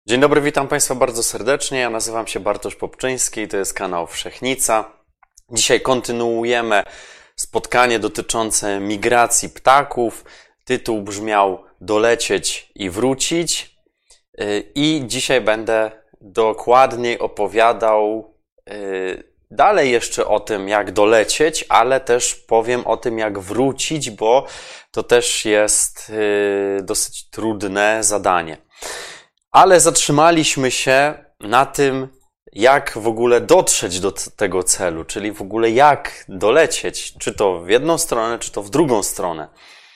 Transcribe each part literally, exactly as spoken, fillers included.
Dzień dobry, witam Państwa bardzo serdecznie. Ja nazywam się Bartosz Popczyński i to jest kanał Wszechnica. Dzisiaj kontynuujemy spotkanie dotyczące migracji ptaków. Tytuł brzmiał Dolecieć i wrócić. I dzisiaj będę dokładniej opowiadał dalej jeszcze o tym, jak dolecieć, ale też powiem o tym, jak wrócić, bo to też jest dosyć trudne zadanie. Ale zatrzymaliśmy się na tym, jak w ogóle dotrzeć do tego celu, czyli w ogóle jak dolecieć, czy to w jedną stronę, czy to w drugą stronę.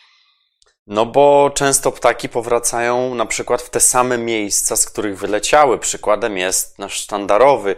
No bo często ptaki powracają na przykład w te same miejsca, z których wyleciały. Przykładem jest nasz sztandarowy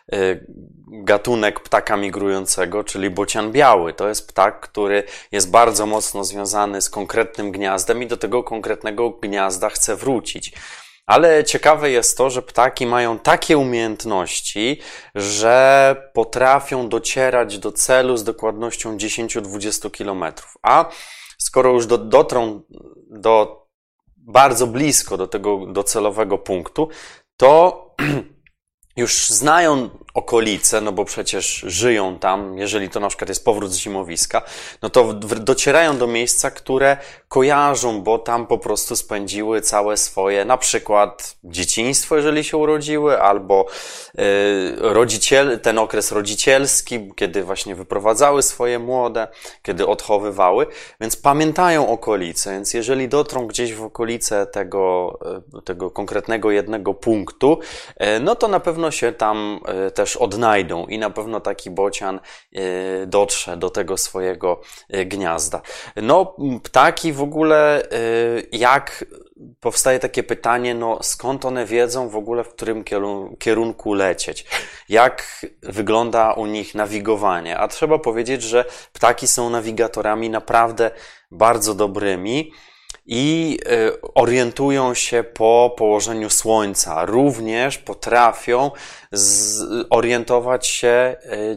gatunek ptaka migrującego, czyli bocian biały. To jest ptak, który jest bardzo mocno związany z konkretnym gniazdem i do tego konkretnego gniazda chce wrócić. Ale ciekawe jest to, że ptaki mają takie umiejętności, że potrafią docierać do celu z dokładnością dziesięć do dwudziestu kilometrów. A skoro już do, dotrą do bardzo blisko do tego docelowego punktu, to już znają okolice, no bo przecież żyją tam, jeżeli to na przykład jest powrót z zimowiska, no to docierają do miejsca, które kojarzą, bo tam po prostu spędziły całe swoje, na przykład dzieciństwo, jeżeli się urodziły, albo yy, rodziciel, ten okres rodzicielski, kiedy właśnie wyprowadzały swoje młode, kiedy odchowywały, więc pamiętają okolice, więc jeżeli dotrą gdzieś w okolice tego, tego konkretnego jednego punktu, yy, no to na pewno się tam yy, też odnajdą i na pewno taki bocian dotrze do tego swojego gniazda. No, ptaki w ogóle, jak powstaje takie pytanie, no skąd one wiedzą w ogóle, w którym kierunku lecieć? Jak wygląda u nich nawigowanie? A trzeba powiedzieć, że ptaki są nawigatorami naprawdę bardzo dobrymi i orientują się po położeniu słońca. Również potrafią zorientować się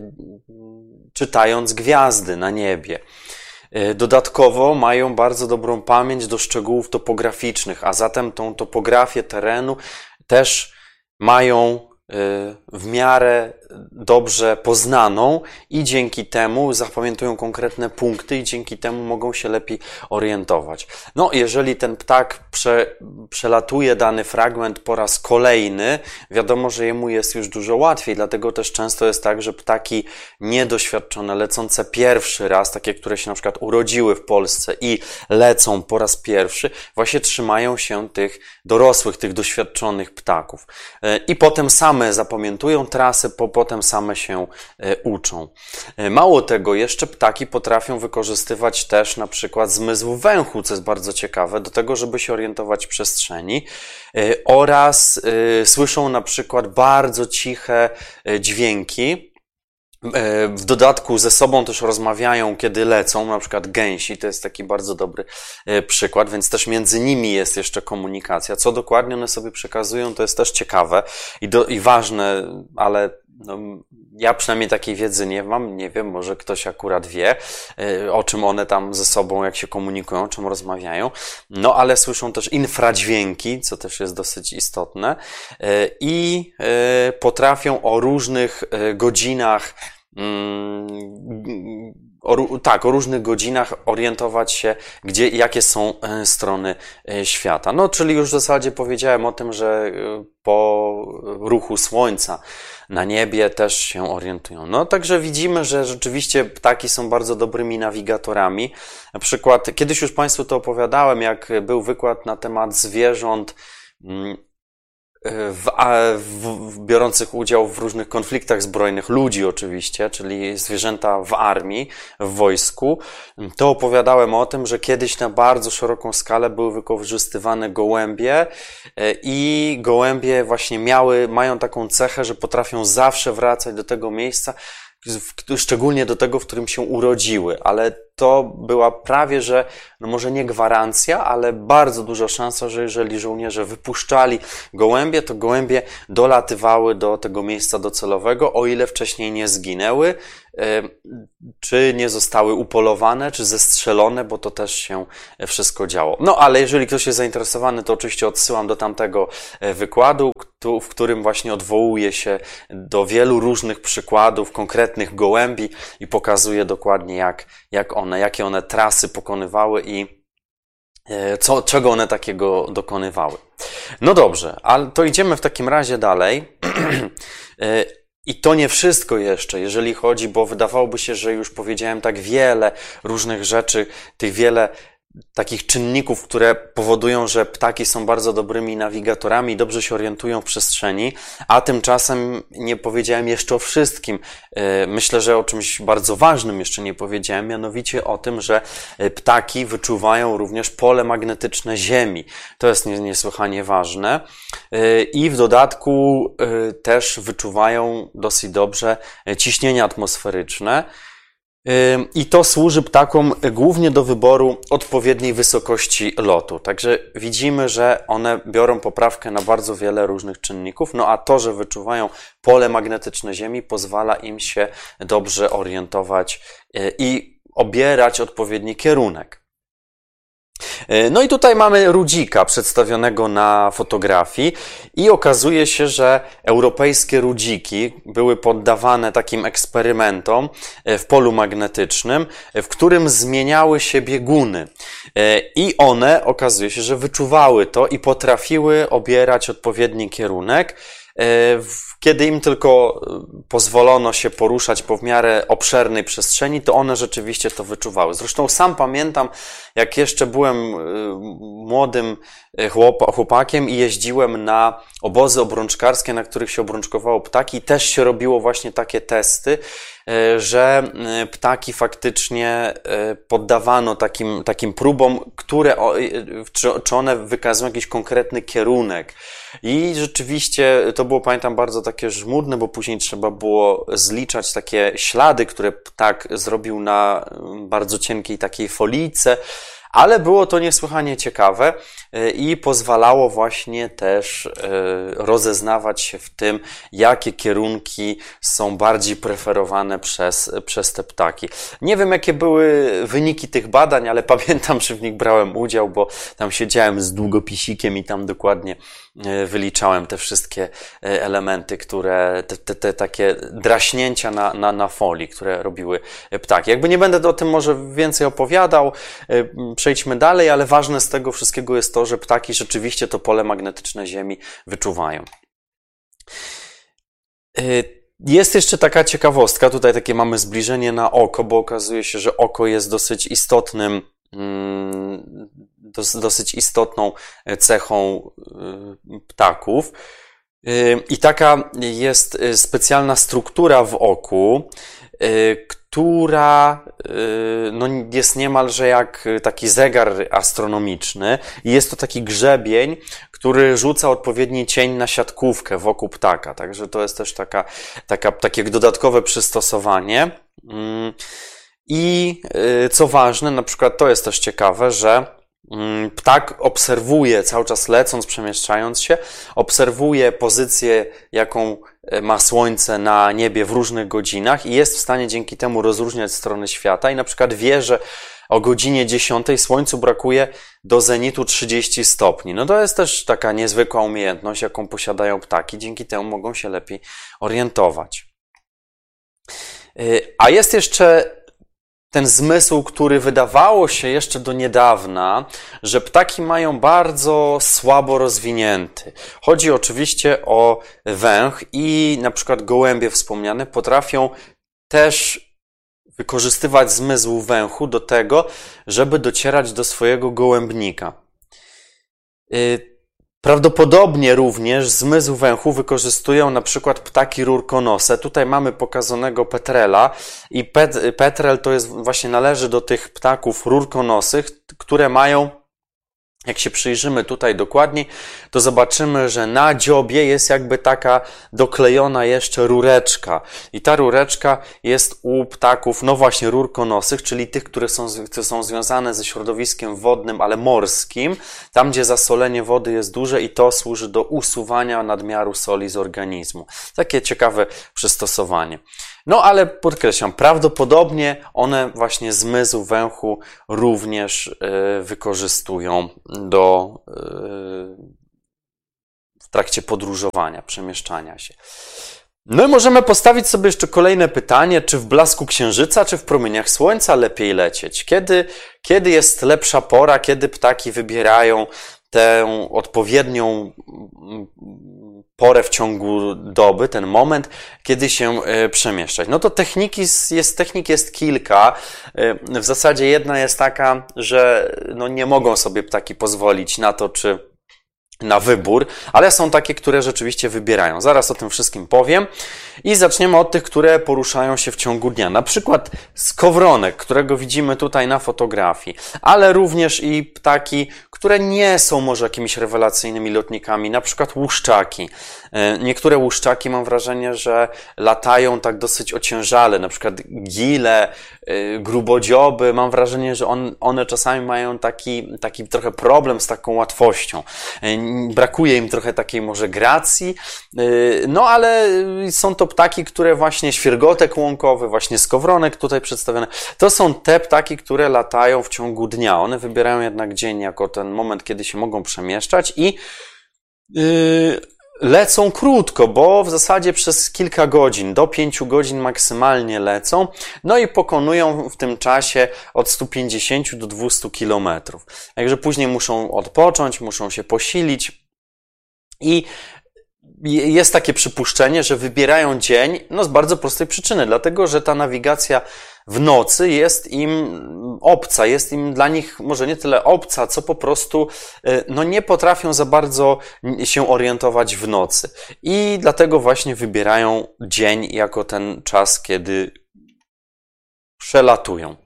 czytając gwiazdy na niebie. Dodatkowo mają bardzo dobrą pamięć do szczegółów topograficznych, a zatem tą topografię terenu też mają w miarę dobrze poznaną i dzięki temu zapamiętują konkretne punkty i dzięki temu mogą się lepiej orientować. No, jeżeli ten ptak prze, przelatuje dany fragment po raz kolejny, wiadomo, że jemu jest już dużo łatwiej, dlatego też często jest tak, że ptaki niedoświadczone, lecące pierwszy raz, takie, które się na przykład urodziły w Polsce i lecą po raz pierwszy, właśnie trzymają się tych dorosłych, tych doświadczonych ptaków. I potem same zapamiętują trasę, po, potem same się e, uczą. E, mało tego, jeszcze ptaki potrafią wykorzystywać też na przykład zmysł węchu, co jest bardzo ciekawe, do tego, żeby się orientować w przestrzeni e, oraz e, słyszą na przykład bardzo ciche e, dźwięki. W dodatku ze sobą też rozmawiają, kiedy lecą, na przykład gęsi, to jest taki bardzo dobry przykład, więc też między nimi jest jeszcze komunikacja. Co dokładnie one sobie przekazują, to jest też ciekawe i, do, i ważne, ale no, ja przynajmniej takiej wiedzy nie mam, nie wiem, może ktoś akurat wie, o czym one tam ze sobą, jak się komunikują, o czym rozmawiają, no ale słyszą też infradźwięki, co też jest dosyć istotne i potrafią o różnych godzinach O, tak, o różnych godzinach orientować się, gdzie, jakie są strony świata. No, czyli już w zasadzie powiedziałem o tym, że po ruchu słońca na niebie też się orientują. No, także widzimy, że rzeczywiście ptaki są bardzo dobrymi nawigatorami. Na przykład, kiedyś już Państwu to opowiadałem, jak był wykład na temat zwierząt W, w, w, biorących udział w różnych konfliktach zbrojnych, ludzi oczywiście, czyli zwierzęta w armii, w wojsku, to opowiadałem o tym, że kiedyś na bardzo szeroką skalę były wykorzystywane gołębie i gołębie właśnie miały, mają taką cechę, że potrafią zawsze wracać do tego miejsca, szczególnie do tego, w którym się urodziły, ale to była prawie, że, no może nie gwarancja, ale bardzo duża szansa, że jeżeli żołnierze wypuszczali gołębie, to gołębie dolatywały do tego miejsca docelowego, o ile wcześniej nie zginęły, czy nie zostały upolowane, czy zestrzelone, bo to też się wszystko działo. No ale jeżeli ktoś jest zainteresowany, to oczywiście odsyłam do tamtego wykładu, w którym właśnie odwołuje się do wielu różnych przykładów konkretnych gołębi i pokazuje dokładnie jak, jak one, jakie one trasy pokonywały i co, czego one takiego dokonywały. No dobrze, ale to idziemy w takim razie dalej. I to nie wszystko jeszcze, jeżeli chodzi, bo wydawałoby się, że już powiedziałem tak wiele różnych rzeczy, tych wiele takich czynników, które powodują, że ptaki są bardzo dobrymi nawigatorami i dobrze się orientują w przestrzeni, a tymczasem nie powiedziałem jeszcze o wszystkim. Myślę, że o czymś bardzo ważnym jeszcze nie powiedziałem, mianowicie o tym, że ptaki wyczuwają również pole magnetyczne Ziemi. To jest niesłychanie ważne i w dodatku też wyczuwają dosyć dobrze ciśnienie atmosferyczne. I to służy ptakom głównie do wyboru odpowiedniej wysokości lotu. Także widzimy, że one biorą poprawkę na bardzo wiele różnych czynników, no a to, że wyczuwają pole magnetyczne Ziemi, pozwala im się dobrze orientować i obierać odpowiedni kierunek. No i tutaj mamy rudzika przedstawionego na fotografii i okazuje się, że europejskie rudziki były poddawane takim eksperymentom w polu magnetycznym, w którym zmieniały się bieguny i one, okazuje się, że wyczuwały to i potrafiły obierać odpowiedni kierunek, kiedy im tylko pozwolono się poruszać po w miarę obszernej przestrzeni, to one rzeczywiście to wyczuwały. Zresztą sam pamiętam, jak jeszcze byłem młodym chłopakiem i jeździłem na obozy obrączkarskie, na których się obrączkowało ptaki, też się robiło właśnie takie testy, że ptaki faktycznie poddawano takim, takim próbom, które, czy one wykazują jakiś konkretny kierunek. I rzeczywiście to było, pamiętam, bardzo takie żmudne, bo później trzeba było zliczać takie ślady, które ptak zrobił na bardzo cienkiej takiej folijce, ale było to niesłychanie ciekawe i pozwalało właśnie też rozeznawać się w tym, jakie kierunki są bardziej preferowane przez, przez te ptaki. Nie wiem, jakie były wyniki tych badań, ale pamiętam, że w nich brałem udział, bo tam siedziałem z długopisikiem i tam dokładnie wyliczałem te wszystkie elementy, które, te, te, te takie draśnięcia na, na, na folii, które robiły ptaki. Jakby nie będę o tym może więcej opowiadał, przejdźmy dalej, ale ważne z tego wszystkiego jest to, że ptaki rzeczywiście to pole magnetyczne Ziemi wyczuwają. Jest jeszcze taka ciekawostka, tutaj takie mamy zbliżenie na oko, bo okazuje się, że oko jest dosyć istotnym, dosyć istotną cechą ptaków. I taka jest specjalna struktura w oku, która no, jest niemalże jak taki zegar astronomiczny i jest to taki grzebień, który rzuca odpowiedni cień na siatkówkę wokół ptaka. Także to jest też taka, taka, takie dodatkowe przystosowanie. I co ważne, na przykład to jest też ciekawe, że ptak obserwuje, cały czas lecąc, przemieszczając się, obserwuje pozycję, jaką ma Słońce na niebie w różnych godzinach i jest w stanie dzięki temu rozróżniać strony świata i na przykład wie, że o godzinie dziesiątej Słońcu brakuje do zenitu trzydzieści stopni. No to jest też taka niezwykła umiejętność, jaką posiadają ptaki, dzięki temu mogą się lepiej orientować. A jest jeszcze ten zmysł, który wydawało się jeszcze do niedawna, że ptaki mają bardzo słabo rozwinięty. Chodzi oczywiście o węch i na przykład gołębie wspomniane potrafią też wykorzystywać zmysł węchu do tego, żeby docierać do swojego gołębnika. Prawdopodobnie również zmysł węchu wykorzystują na przykład ptaki rurkonose. Tutaj mamy pokazanego petrela i pet, petrel to jest właśnie należy do tych ptaków rurkonosych, które mają Jak się przyjrzymy tutaj dokładniej, to zobaczymy, że na dziobie jest jakby taka doklejona jeszcze rureczka. I ta rureczka jest u ptaków, no właśnie, rurkonosych, czyli tych, które są, które są związane ze środowiskiem wodnym, ale morskim, tam gdzie zasolenie wody jest duże i to służy do usuwania nadmiaru soli z organizmu. Takie ciekawe przystosowanie. No ale podkreślam, prawdopodobnie one właśnie zmysł węchu również y, wykorzystują do, y, w trakcie podróżowania, przemieszczania się. No i możemy postawić sobie jeszcze kolejne pytanie, czy w blasku księżyca, czy w promieniach słońca lepiej lecieć? Kiedy, kiedy jest lepsza pora, kiedy ptaki wybierają tę odpowiednią porę w ciągu doby, ten moment, kiedy się przemieszczać. No to techniki jest, technik jest kilka. W zasadzie jedna jest taka, że no nie mogą sobie ptaki pozwolić na to, czy na wybór, ale są takie, które rzeczywiście wybierają. Zaraz o tym wszystkim powiem i zaczniemy od tych, które poruszają się w ciągu dnia. Na przykład skowronek, którego widzimy tutaj na fotografii, ale również i ptaki, które nie są może jakimiś rewelacyjnymi lotnikami, na przykład łuszczaki. Niektóre łuszczaki mam wrażenie, że latają tak dosyć ociężale, na przykład gile, grubodzioby, mam wrażenie, że on, one czasami mają taki, taki trochę problem z taką łatwością. Brakuje im trochę takiej może gracji, no ale są to ptaki, które właśnie, świergotek łąkowy, właśnie skowronek tutaj przedstawione, to są te ptaki, które latają w ciągu dnia. One wybierają jednak dzień jako ten moment, kiedy się mogą przemieszczać i yy, lecą krótko, bo w zasadzie przez kilka godzin, do pięciu godzin maksymalnie lecą, no i pokonują w tym czasie od stu pięćdziesięciu do dwustu kilometrów. Także później muszą odpocząć, muszą się posilić i jest takie przypuszczenie, że wybierają dzień, no z bardzo prostej przyczyny, dlatego że ta nawigacja w nocy jest im obca, jest im dla nich może nie tyle obca, co po prostu no nie potrafią za bardzo się orientować w nocy. I dlatego właśnie wybierają dzień jako ten czas, kiedy przelatują.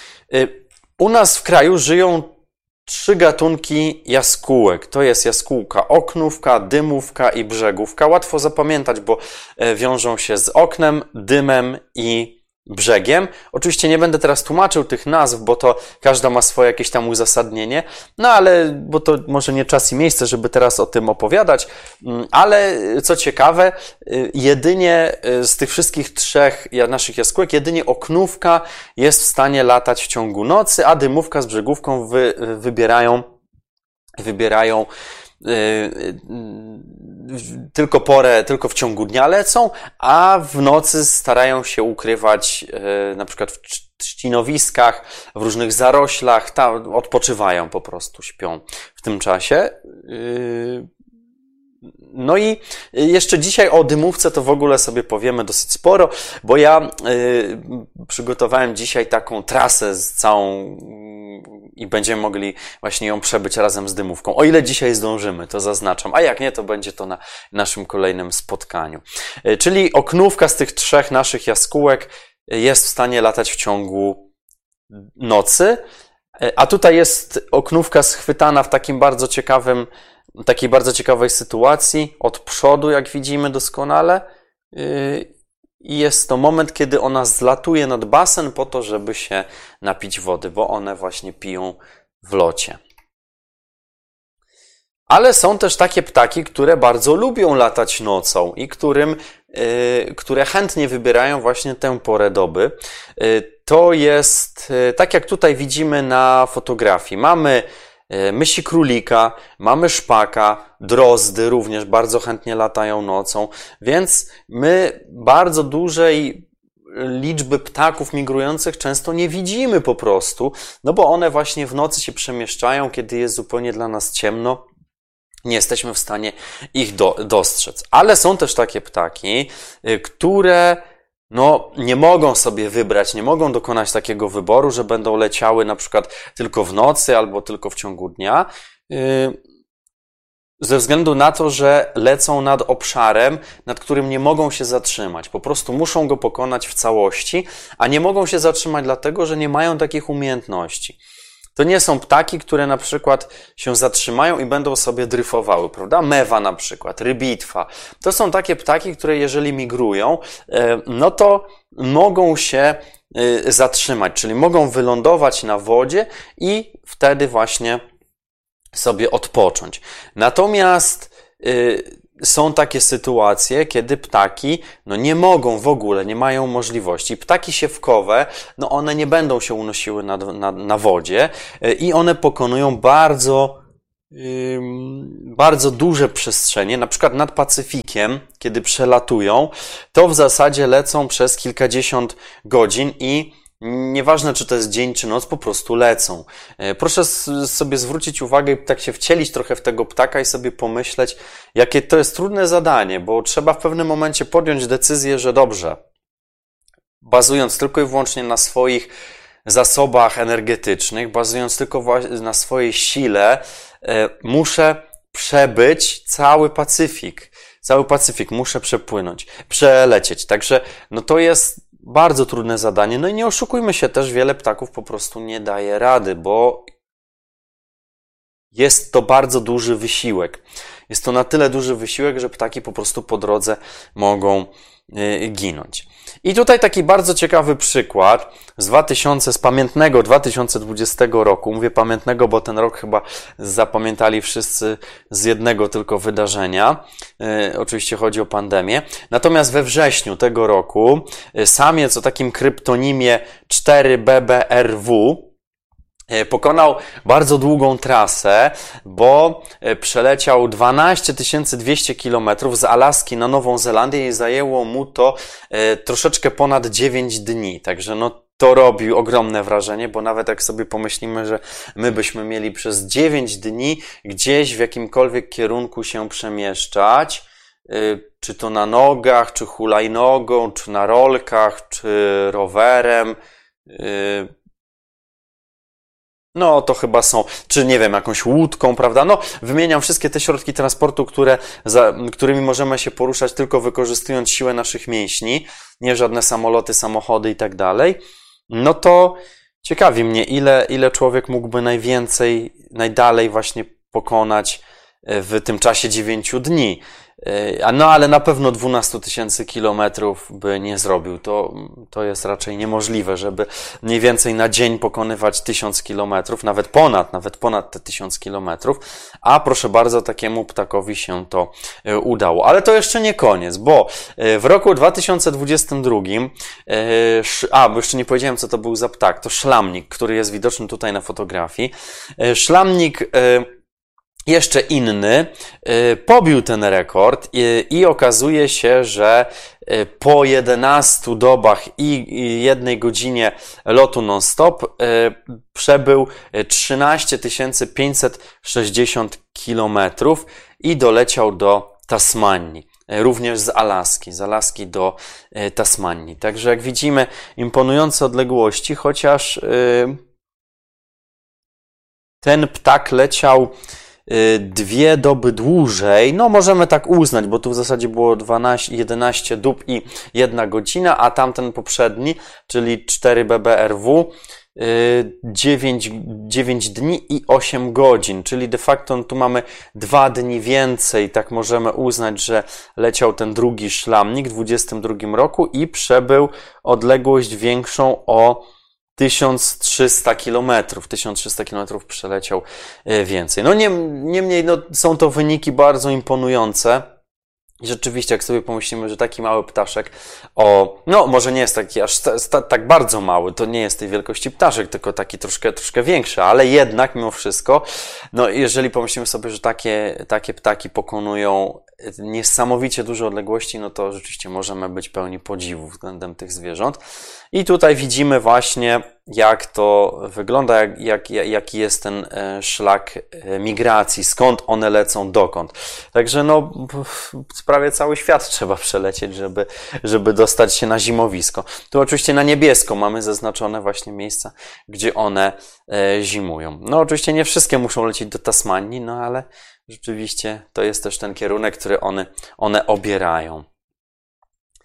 U nas w kraju żyją trzy gatunki jaskółek. To jest jaskółka oknówka, dymówka i brzegówka. Łatwo zapamiętać, bo wiążą się z oknem, dymem i brzegiem. Oczywiście nie będę teraz tłumaczył tych nazw, bo to każda ma swoje jakieś tam uzasadnienie, no ale, bo to może nie czas i miejsce, żeby teraz o tym opowiadać, ale co ciekawe, jedynie z tych wszystkich trzech naszych jaskółek, jedynie oknówka jest w stanie latać w ciągu nocy, a dymówka z brzegówką wy, wybierają, wybierają tylko porę, tylko w ciągu dnia lecą, a w nocy starają się ukrywać na przykład w trzcinowiskach, w różnych zaroślach, tam odpoczywają po prostu, śpią w tym czasie. No i jeszcze dzisiaj o dymówce to w ogóle sobie powiemy dosyć sporo, bo ja y, przygotowałem dzisiaj taką trasę z całą i będziemy mogli właśnie ją przebyć razem z dymówką. O ile dzisiaj zdążymy, to zaznaczam, a jak nie, to będzie to na naszym kolejnym spotkaniu. Y, czyli oknówka z tych trzech naszych jaskółek jest w stanie latać w ciągu nocy, y, a tutaj jest oknówka schwytana w takim bardzo ciekawym takiej bardzo ciekawej sytuacji, od przodu, jak widzimy doskonale. I jest to moment, kiedy ona zlatuje nad basen po to, żeby się napić wody, bo one właśnie piją w locie. Ale są też takie ptaki, które bardzo lubią latać nocą i którym, które chętnie wybierają właśnie tę porę doby. To jest, tak jak tutaj widzimy na fotografii, mamy mysi królika, mamy szpaka, drozdy również bardzo chętnie latają nocą, więc my bardzo dużej liczby ptaków migrujących często nie widzimy po prostu, no bo one właśnie w nocy się przemieszczają, kiedy jest zupełnie dla nas ciemno, nie jesteśmy w stanie ich do, dostrzec. Ale są też takie ptaki, które no, nie mogą sobie wybrać, nie mogą dokonać takiego wyboru, że będą leciały na przykład tylko w nocy albo tylko w ciągu dnia, ze względu na to, że lecą nad obszarem, nad którym nie mogą się zatrzymać. Po prostu muszą go pokonać w całości, a nie mogą się zatrzymać dlatego, że nie mają takich umiejętności. To nie są ptaki, które na przykład się zatrzymają i będą sobie dryfowały, prawda? Mewa na przykład, rybitwa. To są takie ptaki, które jeżeli migrują, no to mogą się zatrzymać, czyli mogą wylądować na wodzie i wtedy właśnie sobie odpocząć. Natomiast są takie sytuacje, kiedy ptaki no nie mogą w ogóle, nie mają możliwości. Ptaki siewkowe, no one nie będą się unosiły na, na, na wodzie i one pokonują bardzo, yy, bardzo duże przestrzenie, na przykład nad Pacyfikiem, kiedy przelatują, to w zasadzie lecą przez kilkadziesiąt godzin i nieważne, czy to jest dzień, czy noc, po prostu lecą. Proszę sobie zwrócić uwagę i tak się wcielić trochę w tego ptaka i sobie pomyśleć, jakie to jest trudne zadanie, bo trzeba w pewnym momencie podjąć decyzję, że dobrze, bazując tylko i wyłącznie na swoich zasobach energetycznych, bazując tylko na swojej sile, muszę przebyć cały Pacyfik. Cały Pacyfik muszę przepłynąć, przelecieć. Także no to jest bardzo trudne zadanie. No i nie oszukujmy się też, wiele ptaków po prostu nie daje rady, bo jest to bardzo duży wysiłek. Jest to na tyle duży wysiłek, że ptaki po prostu po drodze mogą ginąć. I tutaj taki bardzo ciekawy przykład z dwa tysiące, z pamiętnego dwa tysiące dwudziestego roku. Mówię pamiętnego, bo ten rok chyba zapamiętali wszyscy z jednego tylko wydarzenia. E, oczywiście chodzi o pandemię. Natomiast we wrześniu tego roku samiec o takim kryptonimie cztery B B R W pokonał bardzo długą trasę, bo przeleciał dwanaście tysięcy dwieście kilometrów z Alaski na Nową Zelandię i zajęło mu to troszeczkę ponad dziewięć dni. Także no to robi ogromne wrażenie, bo nawet jak sobie pomyślimy, że my byśmy mieli przez dziewięć dni gdzieś w jakimkolwiek kierunku się przemieszczać, czy to na nogach, czy hulajnogą, czy na rolkach, czy rowerem, no, to chyba są, czy nie wiem, jakąś łódką, prawda? No, wymieniam wszystkie te środki transportu, które, za, którymi możemy się poruszać tylko wykorzystując siłę naszych mięśni, nie żadne samoloty, samochody i tak dalej. No to ciekawi mnie, ile, ile człowiek mógłby najwięcej, najdalej właśnie pokonać w tym czasie dziewięciu dni. No, ale na pewno dwanaście tysięcy kilometrów by nie zrobił. To, to jest raczej niemożliwe, żeby mniej więcej na dzień pokonywać tysiąc kilometrów, nawet ponad, nawet ponad te tysiąc kilometrów. A proszę bardzo, takiemu ptakowi się to udało. Ale to jeszcze nie koniec, bo w roku dwa tysiące dwudziestym drugim, a, bo jeszcze nie powiedziałem, co to był za ptak, to szlamnik, który jest widoczny tutaj na fotografii. Szlamnik jeszcze inny pobił ten rekord i, i okazuje się, że po jedenastu dobach i jednej godzinie lotu non-stop przebył trzynaście tysięcy pięćset sześćdziesiąt kilometrów i doleciał do Tasmanii. Również z Alaski, z Alaski do Tasmanii. Także jak widzimy, imponujące odległości, chociaż ten ptak leciał dwie doby dłużej, no możemy tak uznać, bo tu w zasadzie było dwanaście, jedenaście dób i jedna godzina, a tamten poprzedni, czyli cztery B B R W, dziewięć, dziewięć dni i osiem godzin, czyli de facto tu mamy dwa dni więcej, tak możemy uznać, że leciał ten drugi szlamnik w dwudziestym drugim roku i przebył odległość większą o tysiąc trzysta kilometrów. tysiąc trzysta kilometrów przeleciał więcej. No nie, niemniej no, są to wyniki bardzo imponujące. I rzeczywiście, jak sobie pomyślimy, że taki mały ptaszek o, no może nie jest taki aż tak bardzo mały, to nie jest tej wielkości ptaszek, tylko taki troszkę, troszkę większy, ale jednak mimo wszystko, no jeżeli pomyślimy sobie, że takie, takie ptaki pokonują niesamowicie duże odległości, no to rzeczywiście możemy być pełni podziwu względem tych zwierząt. I tutaj widzimy właśnie, jak to wygląda, jak, jak, jaki jest ten szlak migracji, skąd one lecą, dokąd. Także no, prawie cały świat trzeba przelecieć, żeby, żeby dostać się na zimowisko. Tu oczywiście na niebiesko mamy zaznaczone właśnie miejsca, gdzie one zimują. No oczywiście nie wszystkie muszą lecieć do Tasmanii, no ale rzeczywiście to jest też ten kierunek, który one, one obierają.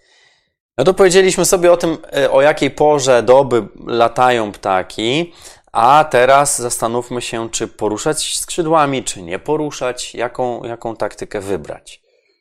No to powiedzieliśmy sobie o tym, o jakiej porze doby latają ptaki, A teraz zastanówmy się, czy poruszać skrzydłami, czy nie poruszać, jaką, jaką taktykę wybrać.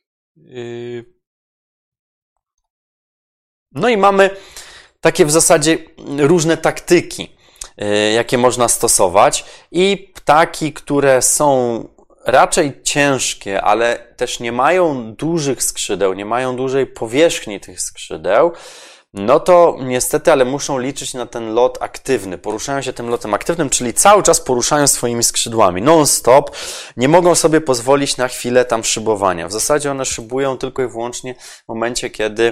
No i mamy takie w zasadzie różne taktyki, jakie można stosować i ptaki, które są raczej ciężkie, ale też nie mają dużych skrzydeł, nie mają dużej powierzchni tych skrzydeł, no to niestety, ale muszą liczyć na ten lot aktywny. Poruszają się tym lotem aktywnym, czyli cały czas poruszają swoimi skrzydłami, non-stop. Nie mogą sobie pozwolić na chwilę tam szybowania. W zasadzie one szybują tylko i wyłącznie w momencie, kiedy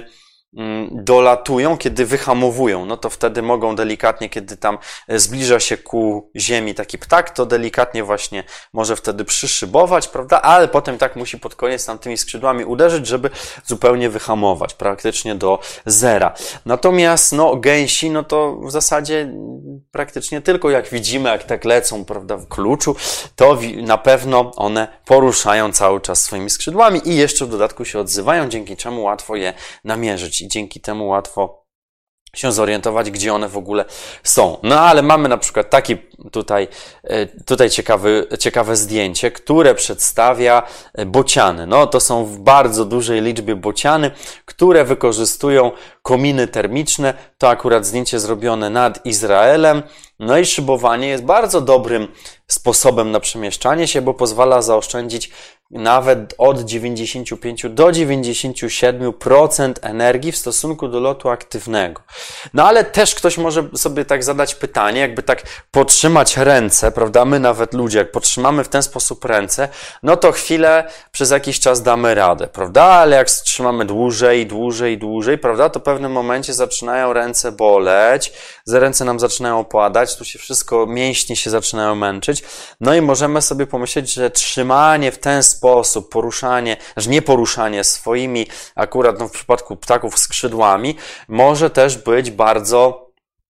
dolatują, kiedy wyhamowują, no to wtedy mogą delikatnie, kiedy tam zbliża się ku ziemi taki ptak, to delikatnie właśnie może wtedy przyszybować, prawda, ale potem tak musi pod koniec tam tymi skrzydłami uderzyć, żeby zupełnie wyhamować, praktycznie do zera. Natomiast no gęsi, no to w zasadzie praktycznie tylko jak widzimy, jak tak lecą, prawda, w kluczu, to na pewno one poruszają cały czas swoimi skrzydłami i jeszcze w dodatku się odzywają, dzięki czemu łatwo je namierzyć. I dzięki temu łatwo się zorientować, gdzie one w ogóle są. No ale mamy na przykład taki tutaj, tutaj ciekawy, ciekawe zdjęcie, które przedstawia bociany. No to są w bardzo dużej liczbie bociany, które wykorzystują kominy termiczne. To akurat zdjęcie zrobione nad Izraelem. No i szybowanie jest bardzo dobrym sposobem na przemieszczanie się, bo pozwala zaoszczędzić nawet od dziewięćdziesięciu pięciu do dziewięćdziesięciu siedmiu procent energii w stosunku do lotu aktywnego. No ale też ktoś może sobie tak zadać pytanie, jakby tak podtrzymać ręce, prawda? My nawet ludzie, jak podtrzymamy w ten sposób ręce, no to chwilę przez jakiś czas damy radę, prawda? Ale jak trzymamy dłużej, dłużej, dłużej, prawda? To w pewnym momencie zaczynają ręce boleć, ze ręce nam zaczynają opadać, tu się wszystko, mięśnie się zaczynają męczyć. No i możemy sobie pomyśleć, że trzymanie w ten sposób, poruszanie, znaczy nie poruszanie swoimi, akurat no w przypadku ptaków skrzydłami, może też być bardzo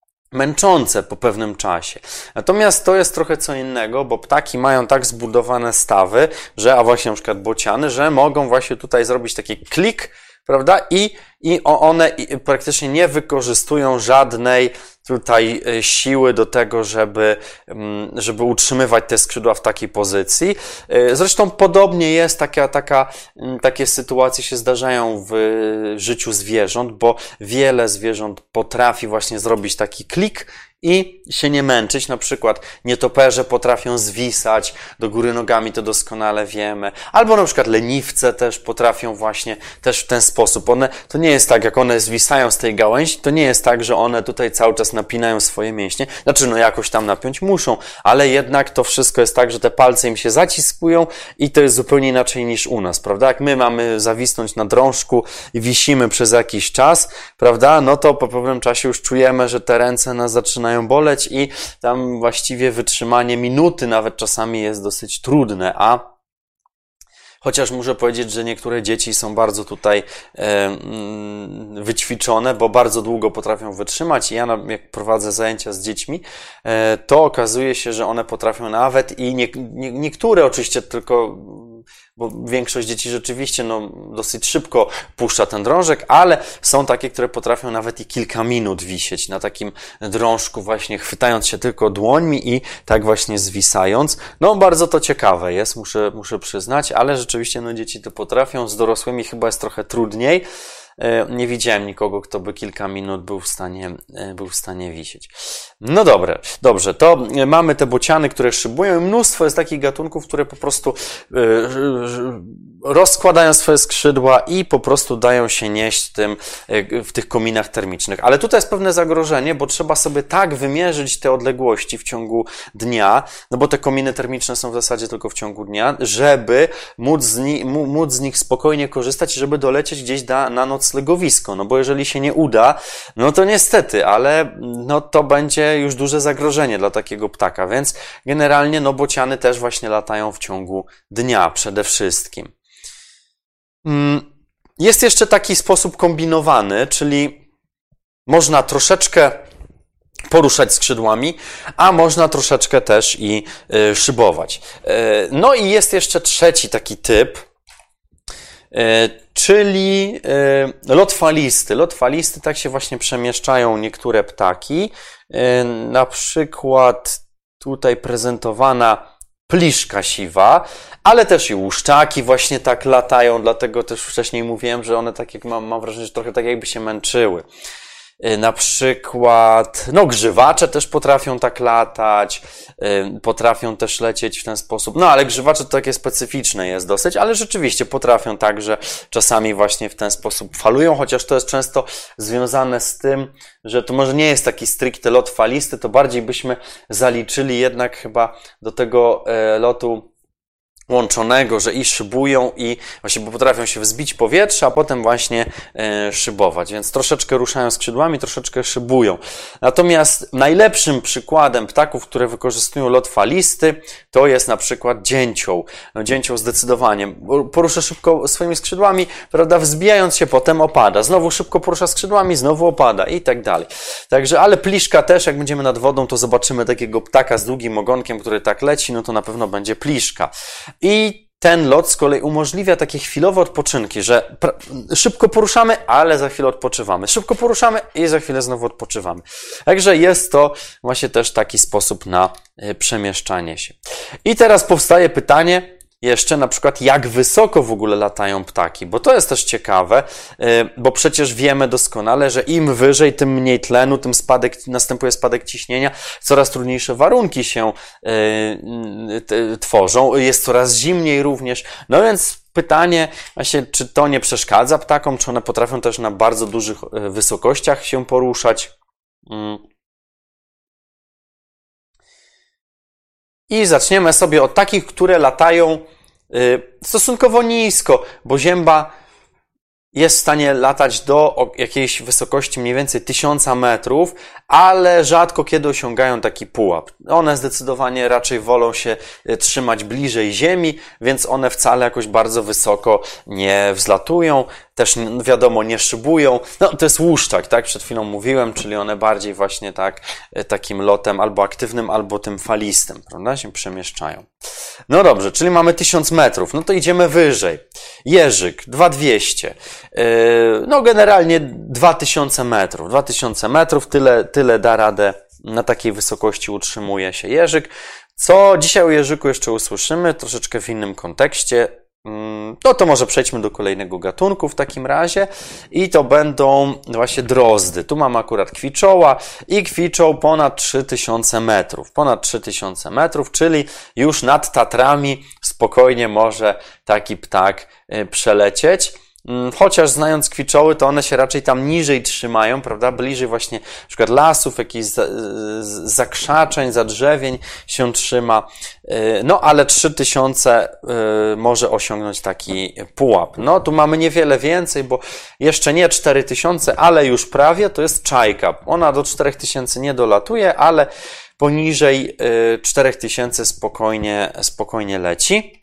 męczące po pewnym czasie. Natomiast to jest trochę co innego, bo ptaki mają tak zbudowane stawy, że, a właśnie na przykład bociany, że mogą właśnie tutaj zrobić taki klik, prawda? I, i one praktycznie nie wykorzystują żadnej tutaj siły do tego, żeby, żeby utrzymywać te skrzydła w takiej pozycji. Zresztą podobnie jest, taka, taka, takie sytuacje się zdarzają w życiu zwierząt, bo wiele zwierząt potrafi właśnie zrobić taki klik i się nie męczyć. Na przykład nietoperze potrafią zwisać do góry nogami, to doskonale wiemy. Albo na przykład leniwce też potrafią właśnie też w ten sposób. One, to nie jest tak, jak one zwisają z tej gałęzi, to nie jest tak, że one tutaj cały czas napinają swoje mięśnie. Znaczy, no jakoś tam napiąć muszą, ale jednak to wszystko jest tak, że te palce im się zaciskują i to jest zupełnie inaczej niż u nas, prawda? Jak my mamy zawisnąć na drążku i wisimy przez jakiś czas, prawda? No to po pewnym czasie już czujemy, że te ręce nas zaczynają boleć i tam właściwie wytrzymanie minuty nawet czasami jest dosyć trudne, a chociaż muszę powiedzieć, że niektóre dzieci są bardzo tutaj e, wyćwiczone, bo bardzo długo potrafią wytrzymać i ja jak prowadzę zajęcia z dziećmi, e, to okazuje się, że one potrafią nawet i nie, nie, niektóre oczywiście tylko, bo większość dzieci rzeczywiście no, dosyć szybko puszcza ten drążek, ale są takie, które potrafią nawet i kilka minut wisieć na takim drążku właśnie chwytając się tylko dłońmi i tak właśnie zwisając. No bardzo to ciekawe jest, muszę, muszę przyznać, ale rzeczywiście no, dzieci to potrafią, z dorosłymi chyba jest trochę trudniej. Nie widziałem nikogo, kto by kilka minut był w stanie, był w stanie wisieć. No dobre, dobrze, to mamy te bociany, które szybują i mnóstwo jest takich gatunków, które po prostu rozkładają swoje skrzydła i po prostu dają się nieść tym, w tych kominach termicznych. Ale tutaj jest pewne zagrożenie, bo trzeba sobie tak wymierzyć te odległości w ciągu dnia, no bo te kominy termiczne są w zasadzie tylko w ciągu dnia, żeby móc z, ni- móc z nich spokojnie korzystać, żeby dolecieć gdzieś da, na noclegowisko. No bo jeżeli się nie uda, no to niestety, ale no to będzie już duże zagrożenie dla takiego ptaka, więc generalnie no bociany też właśnie latają w ciągu dnia przede wszystkim. Jest jeszcze taki sposób kombinowany, czyli można troszeczkę poruszać skrzydłami, a można troszeczkę też i y, szybować. Y, no i jest jeszcze trzeci taki typ, y, czyli y, lot falisty. Lot falisty, tak się właśnie przemieszczają niektóre ptaki. Y, na przykład tutaj prezentowana pliszka siwa, ale też i łuszczaki właśnie tak latają, dlatego też wcześniej mówiłem, że one tak jak mam, mam wrażenie, że trochę tak jakby się męczyły. Na przykład, no grzywacze też potrafią tak latać, potrafią też lecieć w ten sposób, no ale grzywacze to takie specyficzne jest dosyć, ale rzeczywiście potrafią tak, że czasami właśnie w ten sposób falują, chociaż to jest często związane z tym, że to może nie jest taki stricte lot falisty, to bardziej byśmy zaliczyli jednak chyba do tego lotu łączonego, że i szybują i właśnie potrafią się wzbić powietrze, a potem właśnie e, szybować, więc troszeczkę ruszają skrzydłami, troszeczkę szybują. Natomiast najlepszym przykładem ptaków, które wykorzystują lot falisty, to jest na przykład dzięcioł. No, dzięcioł zdecydowanie porusza szybko swoimi skrzydłami, prawda, wzbijając się, potem opada. Znowu szybko porusza skrzydłami, znowu opada i tak dalej. Także, ale pliszka też, jak będziemy nad wodą, to zobaczymy takiego ptaka z długim ogonkiem, który tak leci, no to na pewno będzie pliszka. I ten lot z kolei umożliwia takie chwilowe odpoczynki, że szybko poruszamy, ale za chwilę odpoczywamy. Szybko poruszamy i za chwilę znowu odpoczywamy. Także jest to właśnie też taki sposób na przemieszczanie się. I teraz powstaje pytanie jeszcze na przykład, jak wysoko w ogóle latają ptaki, bo to jest też ciekawe, bo przecież wiemy doskonale, że im wyżej, tym mniej tlenu, tym spadek, następuje spadek ciśnienia, coraz trudniejsze warunki się tworzą, jest coraz zimniej również, no więc pytanie właśnie, czy to nie przeszkadza ptakom, czy one potrafią też na bardzo dużych wysokościach się poruszać. I zaczniemy sobie od takich, które latają stosunkowo nisko, bo zięba jest w stanie latać do jakiejś wysokości mniej więcej tysiąca metrów, ale rzadko kiedy osiągają taki pułap. One zdecydowanie raczej wolą się trzymać bliżej ziemi, więc one wcale jakoś bardzo wysoko nie wzlatują, też wiadomo nie szybują. No to jest łuszczak, tak? Przed chwilą mówiłem, czyli one bardziej właśnie tak takim lotem albo aktywnym, albo tym falistym, prawda? Się przemieszczają. No dobrze, czyli mamy tysiąc metrów, no to idziemy wyżej. Jeżyk, dwa tysiące dwieście. No generalnie dwa tysiące metrów. dwa tysiące metrów, tyle, tyle da radę, na takiej wysokości utrzymuje się jeżyk. Co dzisiaj o jeżyku jeszcze usłyszymy, troszeczkę w innym kontekście. No to może przejdźmy do kolejnego gatunku w takim razie i to będą właśnie drozdy. Tu mamy akurat kwiczoła i kwiczą ponad trzy tysiące metrów. Ponad trzy tysiące metrów, czyli już nad Tatrami spokojnie może taki ptak przelecieć. Chociaż znając kwiczoły, to one się raczej tam niżej trzymają, prawda? Bliżej właśnie na przykład lasów, jakichś zakrzaczeń, zadrzewień się trzyma. No ale trzy tysiące może osiągnąć taki pułap. No tu mamy niewiele więcej, bo jeszcze nie cztery tysiące, ale już prawie, to jest czajka. Ona do czterech tysięcy nie dolatuje, ale poniżej czterech tysięcy spokojnie, spokojnie leci.